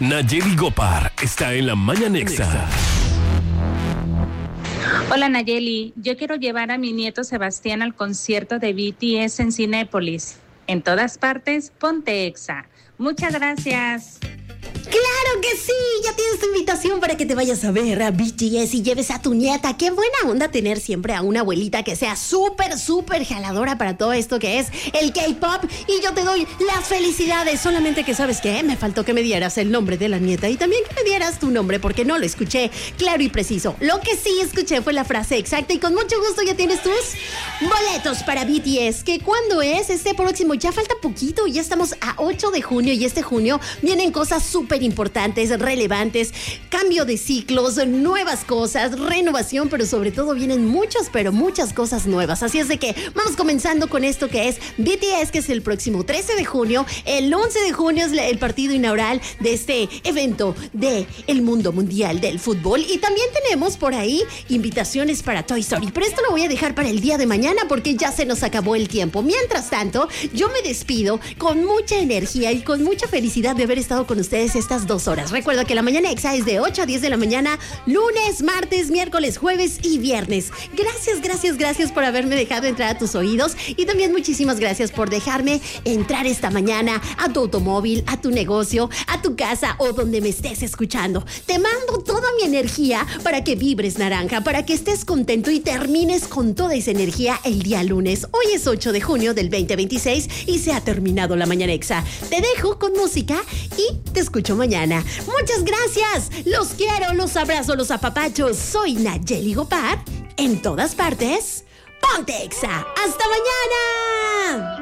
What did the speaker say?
Nayeli Gopar está en la Mañanexa. Hola Nayeli, yo quiero llevar a mi nieto Sebastián al concierto de BTS en Cinépolis. En todas partes, ponte Exa. Muchas gracias. ¡Claro que sí! Ya tienes tu invitación para que te vayas a ver a BTS y lleves a tu nieta. ¡Qué buena onda tener siempre a una abuelita que sea súper jaladora para todo esto que es el K-pop! Y yo te doy las felicidades. Solamente que, ¿sabes qué? Me faltó que me dieras el nombre de la nieta y también que me dieras tu nombre porque no lo escuché claro y preciso. Lo que sí escuché fue la frase exacta y con mucho gusto ya tienes tus boletos para BTS. ¿Que cuándo es? Este próximo. Ya falta poquito. Ya estamos a 8 de junio y este junio vienen cosas súper importantes, relevantes, cambio de ciclos, nuevas cosas, renovación, pero sobre todo vienen muchas cosas nuevas. Así es de que vamos comenzando con esto que es BTS, que es el próximo 13 de junio. El 11 de junio es el partido inaugural de este evento del mundo mundial del fútbol. Y también tenemos por ahí invitaciones para Toy Story, pero esto lo voy a dejar para el día de mañana porque ya se nos acabó el tiempo. Mientras tanto, yo me despido con mucha energía y con mucha felicidad de haber estado con ustedes estas 2 horas. Recuerda que la Mañanexa es de 8 a 10 de la mañana, lunes, martes, miércoles, jueves y viernes. Gracias por haberme dejado entrar a tus oídos y también muchísimas gracias por dejarme entrar esta mañana a tu automóvil, a tu negocio, a tu casa o donde me estés escuchando. Te mando toda mi energía para que vibres naranja, para que estés contento y termines con toda esa energía el día lunes. Hoy es 8 de junio del 2026 y se ha terminado la Mañanexa. Te dejo con música y te escucho mañana. Muchas gracias. Los quiero, los abrazo, los apapachos. Soy Nayeli Gopar. En todas partes, ponte Exa. ¡Hasta mañana!